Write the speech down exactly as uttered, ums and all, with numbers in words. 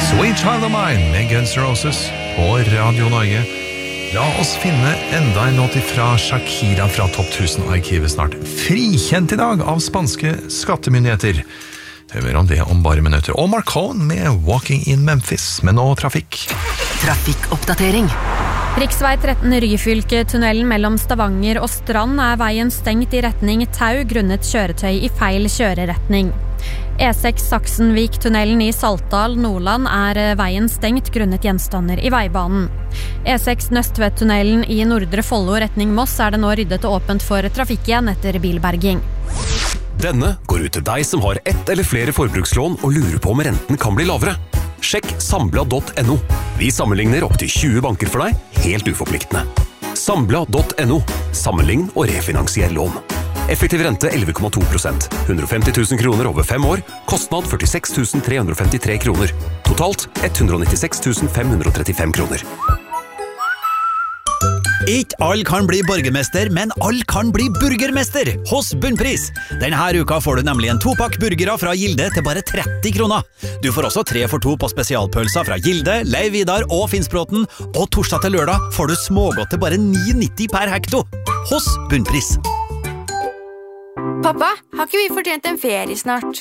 Sweet Child of Mine med Guns N' Roses på Radio Norge. La oss finne enda en låt fra Shakira fra Topp tusen-arkivet snart. Frikjent i dag av spanske skattemyndigheter. Hør om det om bare minutter. Og Marcone med Walking in Memphis, men nå trafikk. Trafikkoppdatering. Riksvei tretten Ryfylke-tunnelen mellom Stavanger og Strand er veien stengt i retning Tau grunnet kjøretøy i feil kjøreretning. E seks Saksenvik-tunnelen i Saltdal, Nordland er veien stengt grunnet gjenstander i veibanen. E seks Nøstvedt-tunnelen i Nordre Follo retning Moss er det nå ryddet og åpent for trafikk igjen etter bilberging. Denne går ut til deg som har ett eller flere forbrukslån og lurer på om renten kan bli lavere. Sjekk sambla punktum no. Vi sammenligner opp til tjue banker for deg, helt uforpliktende. sambla punktum no. Sammenlign og refinansier lån. Effektiv rente elleve komma to prosent. hundre og femti tusen kroner over fem år. Kostnad førtiseks tusen tre hundre og femtitre kroner. Totalt hundre og nittiseks tusen fem hundre og trettifem kroner. Ikke alle kan bli borgermester, men alle kan bli burgermester hos Bunnpris. Denne uka får du nemlig en topakk burgere fra Gilde til bare tretti kroner. Du får også tre for to på spesialpølser fra Gilde, Leiv Vidar og Finnsbråten, og torsdag til lørdag får du smågodt til bare ni nitti per hekto hos Bunnpris. Pappa, har ikke vi fortjent en ferie snart?